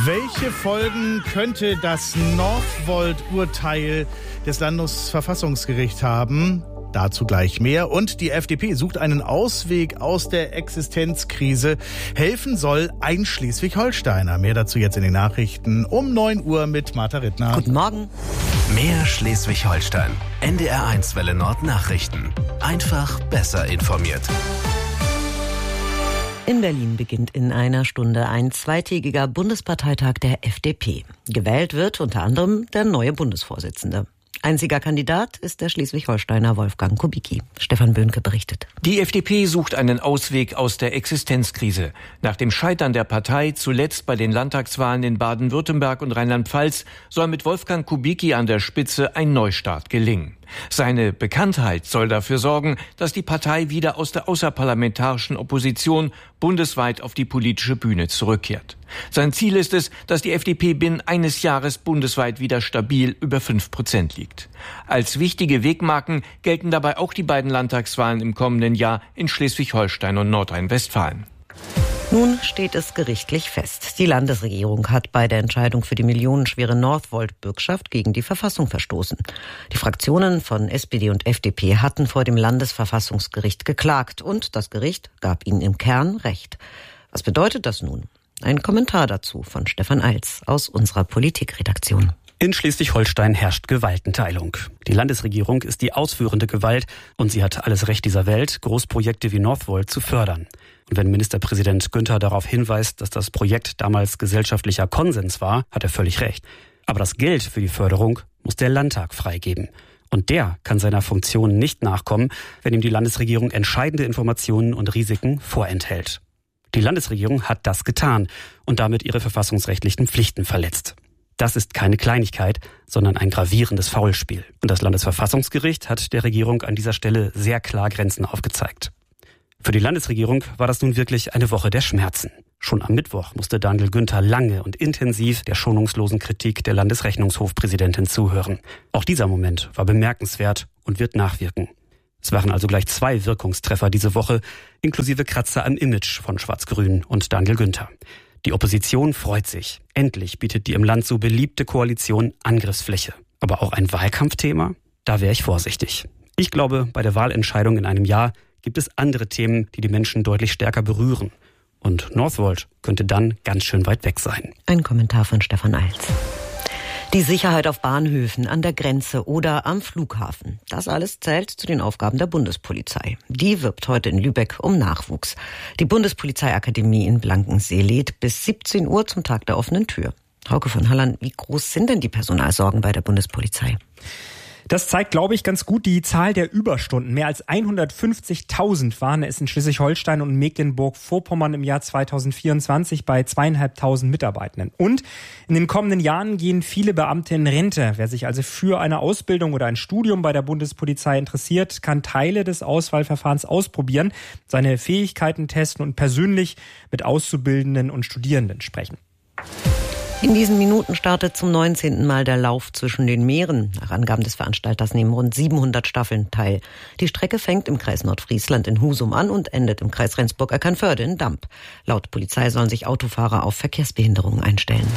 Welche Folgen könnte das Northvolt-Urteil des Landesverfassungsgerichts haben? Dazu gleich mehr. Und die FDP sucht einen Ausweg aus der Existenzkrise. Helfen soll ein Schleswig-Holsteiner. Mehr dazu jetzt in den Nachrichten um 9 Uhr mit Martha Rittner. Guten Morgen. Mehr Schleswig-Holstein. NDR1 Welle Nord Nachrichten. Einfach besser informiert. In Berlin beginnt in einer Stunde ein zweitägiger Bundesparteitag der FDP. Gewählt wird unter anderem der neue Bundesvorsitzende. Einziger Kandidat ist der Schleswig-Holsteiner Wolfgang Kubicki. Stefan Böhnke berichtet. Die FDP sucht einen Ausweg aus der Existenzkrise. Nach dem Scheitern der Partei, zuletzt bei den Landtagswahlen in Baden-Württemberg und Rheinland-Pfalz, soll mit Wolfgang Kubicki an der Spitze ein Neustart gelingen. Seine Bekanntheit soll dafür sorgen, dass die Partei wieder aus der außerparlamentarischen Opposition bundesweit auf die politische Bühne zurückkehrt. Sein Ziel ist es, dass die FDP binnen eines Jahres bundesweit wieder stabil über 5% liegt. Als wichtige Wegmarken gelten dabei auch die beiden Landtagswahlen im kommenden Jahr in Schleswig-Holstein und Nordrhein-Westfalen. Nun steht es gerichtlich fest. Die Landesregierung hat bei der Entscheidung für die millionenschwere Northvolt-Bürgschaft gegen die Verfassung verstoßen. Die Fraktionen von SPD und FDP hatten vor dem Landesverfassungsgericht geklagt und das Gericht gab ihnen im Kern Recht. Was bedeutet das nun? Ein Kommentar dazu von Stefan Eils aus unserer Politikredaktion. In Schleswig-Holstein herrscht Gewaltenteilung. Die Landesregierung ist die ausführende Gewalt und sie hat alles Recht dieser Welt, Großprojekte wie Northvolt zu fördern. Und wenn Ministerpräsident Günther darauf hinweist, dass das Projekt damals gesellschaftlicher Konsens war, hat er völlig recht. Aber das Geld für die Förderung muss der Landtag freigeben. Und der kann seiner Funktion nicht nachkommen, wenn ihm die Landesregierung entscheidende Informationen und Risiken vorenthält. Die Landesregierung hat das getan und damit ihre verfassungsrechtlichen Pflichten verletzt. Das ist keine Kleinigkeit, sondern ein gravierendes Faulspiel. Und das Landesverfassungsgericht hat der Regierung an dieser Stelle sehr klar Grenzen aufgezeigt. Für die Landesregierung war das nun wirklich eine Woche der Schmerzen. Schon am Mittwoch musste Daniel Günther lange und intensiv der schonungslosen Kritik der Landesrechnungshofpräsidentin zuhören. Auch dieser Moment war bemerkenswert und wird nachwirken. Es waren also gleich 2 Wirkungstreffer diese Woche, inklusive Kratzer am Image von Schwarz-Grün und Daniel Günther. Die Opposition freut sich. Endlich bietet die im Land so beliebte Koalition Angriffsfläche. Aber auch ein Wahlkampfthema? Da wäre ich vorsichtig. Ich glaube, bei der Wahlentscheidung in einem Jahr gibt es andere Themen, die die Menschen deutlich stärker berühren. Und Northvolt könnte dann ganz schön weit weg sein. Ein Kommentar von Stefan Eils. Die Sicherheit auf Bahnhöfen, an der Grenze oder am Flughafen. Das alles zählt zu den Aufgaben der Bundespolizei. Die wirbt heute in Lübeck um Nachwuchs. Die Bundespolizeiakademie in Blankensee lädt bis 17 Uhr zum Tag der offenen Tür. Hauke von Halland, wie groß sind denn die Personalsorgen bei der Bundespolizei? Das zeigt, glaube ich, ganz gut die Zahl der Überstunden. Mehr als 150.000 waren es in Schleswig-Holstein und Mecklenburg-Vorpommern im Jahr 2024 bei 2.500 Mitarbeitenden. Und in den kommenden Jahren gehen viele Beamte in Rente. Wer sich also für eine Ausbildung oder ein Studium bei der Bundespolizei interessiert, kann Teile des Auswahlverfahrens ausprobieren, seine Fähigkeiten testen und persönlich mit Auszubildenden und Studierenden sprechen. In diesen Minuten startet zum 19. Mal der Lauf zwischen den Meeren. Nach Angaben des Veranstalters nehmen rund 700 Staffeln teil. Die Strecke fängt im Kreis Nordfriesland in Husum an und endet im Kreis Rendsburg-Eckernförde in Damp. Laut Polizei sollen sich Autofahrer auf Verkehrsbehinderungen einstellen.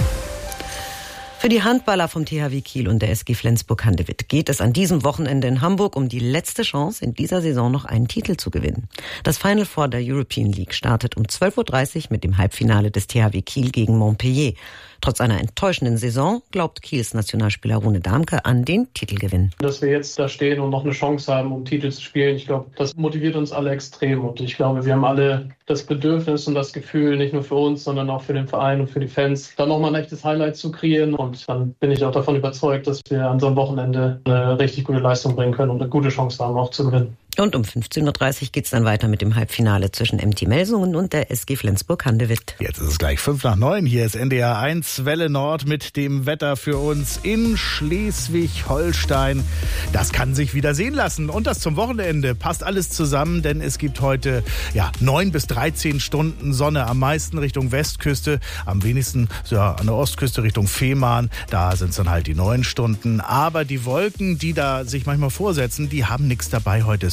Für die Handballer vom THW Kiel und der SG Flensburg-Handewitt geht es an diesem Wochenende in Hamburg um die letzte Chance, in dieser Saison noch einen Titel zu gewinnen. Das Final Four der European League startet um 12.30 Uhr mit dem Halbfinale des THW Kiel gegen Montpellier. Trotz einer enttäuschenden Saison glaubt Kiels Nationalspieler Rune Damke an den Titelgewinn. Dass wir jetzt da stehen und noch eine Chance haben, um Titel zu spielen, ich glaube, das motiviert uns alle extrem. Und ich glaube, wir haben alle das Bedürfnis und das Gefühl, nicht nur für uns, sondern auch für den Verein und für die Fans, da nochmal ein echtes Highlight zu kreieren. Und dann bin ich auch davon überzeugt, dass wir an so einem Wochenende eine richtig gute Leistung bringen können und eine gute Chance haben, auch zu gewinnen. Und um 15.30 Uhr geht es dann weiter mit dem Halbfinale zwischen MT Melsungen und der SG Flensburg-Handewitt. Jetzt ist es gleich 5:09. Hier ist NDR1 Welle Nord mit dem Wetter für uns in Schleswig-Holstein. Das kann sich wieder sehen lassen. Und das zum Wochenende passt alles zusammen, denn es gibt heute 9 bis 13 Stunden Sonne, am meisten Richtung Westküste, am wenigsten an der Ostküste Richtung Fehmarn. Da sind es dann halt die 9 Stunden. Aber die Wolken, die da sich manchmal vorsetzen, die haben nichts dabei. Heute ist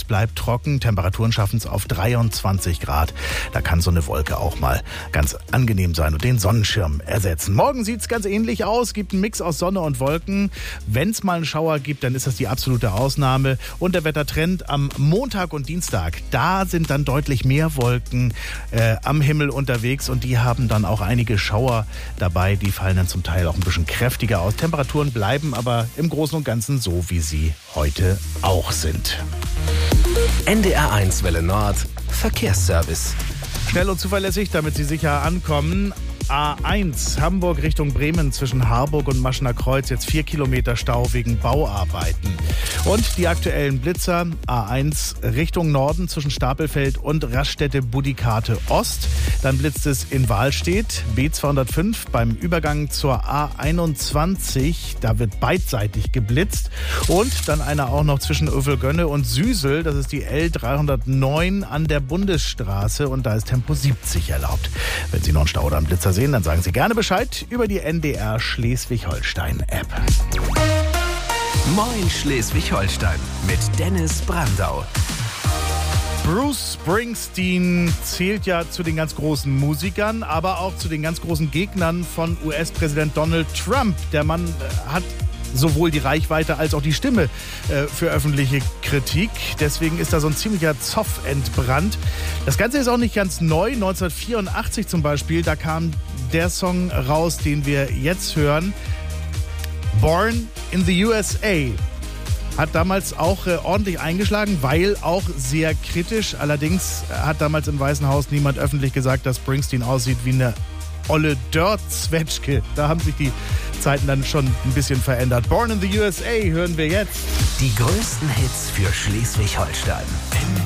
bleibt trocken. Temperaturen schaffen es auf 23 Grad. Da kann so eine Wolke auch mal ganz angenehm sein und den Sonnenschirm ersetzen. Morgen sieht es ganz ähnlich aus. Gibt einen Mix aus Sonne und Wolken. Wenn es mal einen Schauer gibt, dann ist das die absolute Ausnahme. Und der Wettertrend am Montag und Dienstag, da sind dann deutlich mehr Wolken am Himmel unterwegs und die haben dann auch einige Schauer dabei. Die fallen dann zum Teil auch ein bisschen kräftiger aus. Temperaturen bleiben aber im Großen und Ganzen so, wie sie heute auch sind. NDR1 Welle Nord Verkehrsservice. Schnell und zuverlässig, damit Sie sicher ankommen. A1 Hamburg Richtung Bremen zwischen Harburg und Maschener Kreuz, jetzt 4 Kilometer Stau wegen Bauarbeiten. Und die aktuellen Blitzer, A1 Richtung Norden zwischen Stapelfeld und Raststätte-Budikate Ost. Dann blitzt es in Wahlstedt, B205 beim Übergang zur A21. Da wird beidseitig geblitzt. Und dann einer auch noch zwischen Övelgönne und Süsel. Das ist die L309 an der Bundesstraße und da ist Tempo 70 erlaubt. Wenn Sie noch einen Stau oder einen Blitzer sehen, dann sagen Sie gerne Bescheid über die NDR Schleswig-Holstein-App. Moin Schleswig-Holstein mit Dennis Brandau. Bruce Springsteen zählt ja zu den ganz großen Musikern, aber auch zu den ganz großen Gegnern von US-Präsident Donald Trump. Der Mann hat sowohl die Reichweite als auch die Stimme für öffentliche Kritik. Deswegen ist da so ein ziemlicher Zoff entbrannt. Das Ganze ist auch nicht ganz neu. 1984 zum Beispiel, da kam der Song raus, den wir jetzt hören. Born in the USA. Hat damals auch ordentlich eingeschlagen, weil auch sehr kritisch. Allerdings hat damals im Weißen Haus niemand öffentlich gesagt, dass Springsteen aussieht wie eine olle Dirt-Zwetschge. Da haben sich die Zeiten dann schon ein bisschen verändert. Born in the USA hören wir jetzt. Die größten Hits für Schleswig-Holstein.